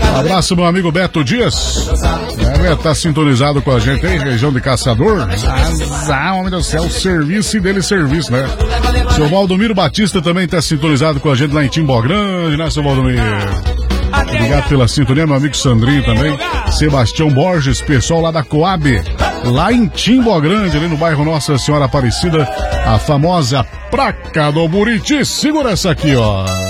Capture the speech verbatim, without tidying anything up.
Abraço, meu amigo Beto Dias. É, tá sintonizado com a gente aí, região de Caçador. Ah, homem do céu, serviço e dele serviço, né? Seu Valdomiro Batista também tá sintonizado com a gente lá em Timbó Grande, né, seu Valdomiro? Obrigado pela sintonia, meu amigo Sandrinho também. Sebastião Borges, pessoal lá da Coab, lá em Timbó Grande, ali no bairro Nossa Senhora Aparecida, a famosa Praca do Buriti. Segura essa aqui, ó.